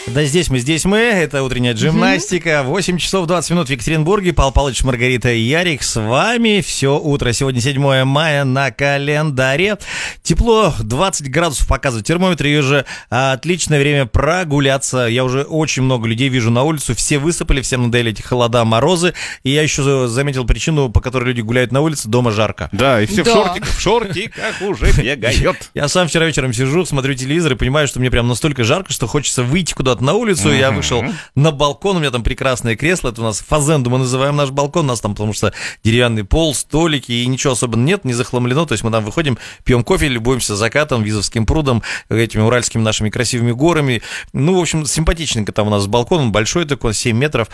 Да здесь мы, это утренняя гимнастика, 8 часов 20 минут в Екатеринбурге, Павел Павлович, Маргарита и Ярик с вами все утро. Сегодня 7 мая на календаре, тепло, 20 градусов показывает термометр, и уже отличное время прогуляться. Я уже очень много людей вижу на улицу, все высыпали, всем надоели эти холода, морозы, и я еще заметил причину, по которой люди гуляют на улице, дома жарко. Да, и все в шортиках уже бегают. Я сам вчера вечером сижу, смотрю телевизор и понимаю, что мне прям настолько жарко, что хочется выйти куда-то на улицу. Я вышел на балкон, у меня там прекрасное кресло, это у нас фазенду, мы называем наш балкон, у нас там, потому что деревянный пол, столики, и ничего особенно нет, не захламлено, то есть мы там выходим, пьем кофе, любуемся закатом, Визовским прудом, этими уральскими нашими красивыми горами. Ну, в общем, симпатичненько там у нас балкон, он большой такой, 7 метров,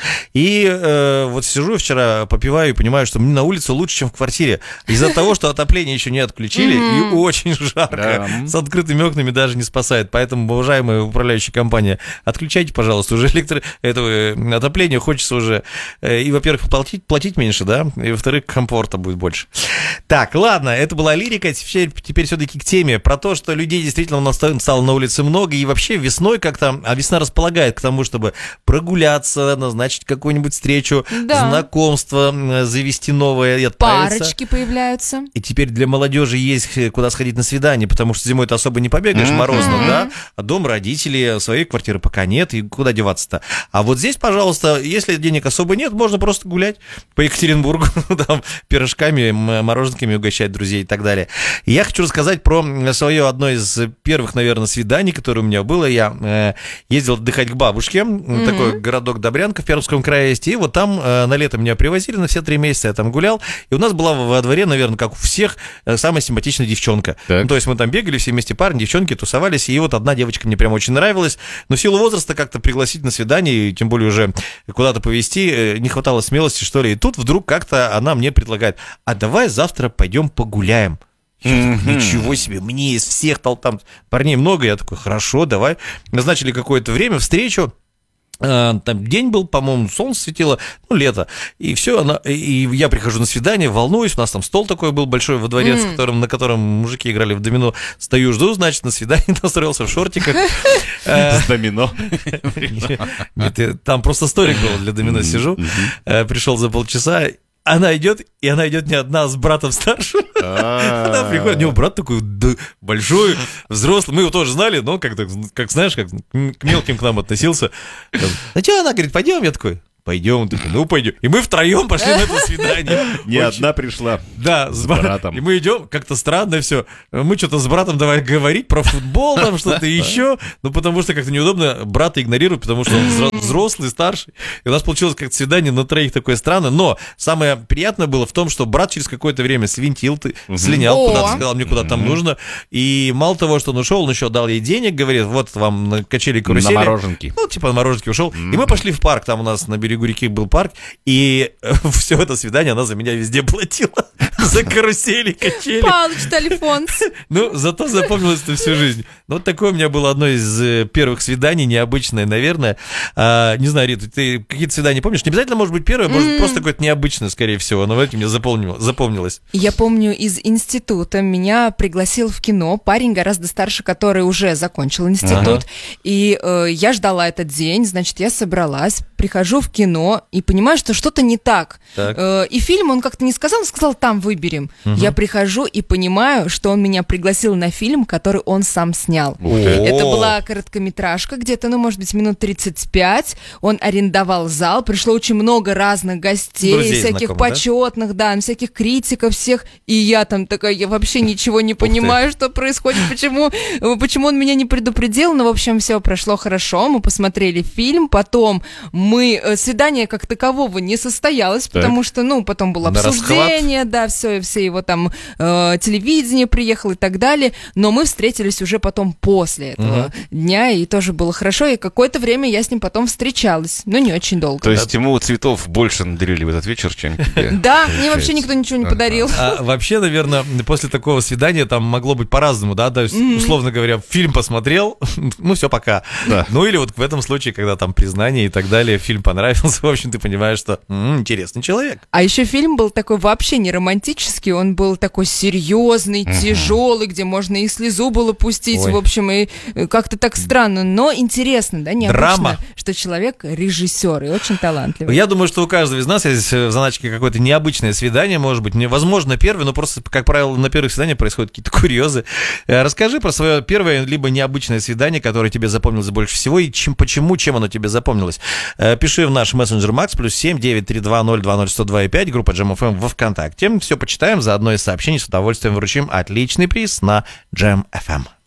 и вот сижу вчера, попиваю и понимаю, что мне на улице лучше, чем в квартире, из-за того, что отопление еще не отключили, и очень жарко, с открытыми окнами даже не спасает, поэтому, уважаемая управляющая компания, отключайте, пожалуйста, уже отопление хочется уже, и, во-первых, платить меньше, да, и, во-вторых, комфорта будет больше. Так, ладно, это была лирика, теперь все-таки к теме, про то, что людей действительно у нас стало на улице много, и вообще весной как-то, а весна располагает к тому, чтобы прогуляться, назначить какую-нибудь встречу, знакомство, завести новое и отправиться. Парочки появляются. И теперь для молодежи есть куда сходить на свидание, потому что зимой-то особо не побегаешь, морозно, да, а дом родителей, своей квартиры пока нет, и куда деваться-то. А вот здесь, пожалуйста, если денег особо нет, можно просто гулять по Екатеринбургу, там, пирожками, мороженками угощать друзей и так далее. И я хочу рассказать про свое одно из первых, наверное, свиданий, которое у меня было. Я ездил отдыхать к бабушке, такой городок Добрянка в Пермском крае есть, и вот там на лето меня привозили на все 3 месяца, я там гулял, и у нас была во дворе, наверное, как у всех, самая симпатичная девчонка. Ну, то есть мы там бегали все вместе, парни, девчонки, тусовались, и вот одна девочка мне прям очень нравилась, но в силу возраста как-то пригласить на свидание, и тем более уже куда-то повезти, не хватало смелости, что ли. И тут вдруг как-то она мне предлагает: а давай завтра пойдем погуляем. Ничего себе, мне из всех там парней много, я такой, хорошо, давай. Назначили какое-то время, встречу. Там день был, по-моему, солнце светило, ну, лето, и все, и я прихожу на свидание, волнуюсь, у нас там стол такой был большой во дворе, на котором мужики играли в домино, стою, жду, значит, на свидание, настроился в шортиках. С домино? Нет, там просто столик был для домино, сижу, пришел за полчаса. Она идет не одна, а с братом старшим. Она приходит, у него брат такой большой, взрослый. Мы его тоже знали, но как знаешь, как к мелким к нам относился. Ну что, она говорит, пойдем? Я такой, пойдем. Ну, пойдем. И мы втроем пошли на это свидание. Не одна пришла. Да, с братом. И мы идем, как-то странно все. Мы что-то с братом давай говорить про футбол, там что-то еще. Ну, потому что как-то неудобно брата игнорировать, потому что он взрослый, старший. И у нас получилось как-то свидание на 3 такое странное. Но самое приятное было в том, что брат через какое-то время слинял куда-то, сказал мне, куда там нужно. И мало того, что он ушел, он еще дал ей денег, говорит, вот вам на качели карусели. На мороженки. Ну, типа на мороженки ушел. И мы пошли в парк, там у нас на берегу реки был парк, и все это свидание она за меня везде платила. За карусели, качели. Палыч Альфонс. Ну, зато запомнилось это всю жизнь. Ну, вот такое у меня было одно из первых свиданий, необычное, наверное. Не знаю, Рита, ты какие-то свидания помнишь? Не обязательно, может быть, первое, может, просто какое-то необычное, скорее всего, но это мне запомнилось. Я помню, из института меня пригласил в кино парень гораздо старше, который уже закончил институт, и я ждала этот день, значит, я собралась, прихожу в кино и понимаю, что что-то не так. И фильм он как-то не сказал, там выберем. Я прихожу и понимаю, что он меня пригласил на фильм, который он сам снял. Это была короткометражка, где-то, ну, может быть, минут 35. Он арендовал зал, пришло очень много разных гостей, друзей всяких почетных, да, всяких критиков всех. И я там такая, я вообще ничего не понимаю, что происходит, почему он меня не предупредил. Но, в общем, все прошло хорошо. Мы посмотрели фильм, потом свидание как такового не состоялось, потому что, ну, потом было обсуждение, да, все его там телевидение приехало и так далее, но мы встретились уже потом после этого дня, и тоже было хорошо, и какое-то время я с ним потом встречалась, но не очень долго. То есть ему цветов больше надарили в этот вечер, чем тебе? Да, мне вообще никто ничего не подарил. Вообще, наверное, после такого свидания там могло быть по-разному, да, то есть, условно говоря, фильм посмотрел, ну все, пока. Ну или вот в этом случае, когда там признание и так далее, фильм понравился, понравился, в общем, ты понимаешь, что интересный человек. А еще фильм был такой вообще не романтический, он был такой серьезный, тяжелый, где можно и слезу было пустить, Ой. в общем, и как-то так странно, но интересно, да, необычно, Драма. что человек режиссер и очень талантливый. Я думаю, что у каждого из нас есть в заначке какое-то необычное свидание, может быть, невозможно первое, но просто, как правило, на первых свиданиях происходят какие-то курьезы. Расскажи про свое первое либо необычное свидание, которое тебе запомнилось больше всего, и почему, чем оно тебе запомнилось. Пиши в наш мессенджер Макс, +7 932 020 102,5, группа Jam FM во ВКонтакте. Все почитаем, заодно и сообщений с удовольствием вручим отличный приз на Jam FM.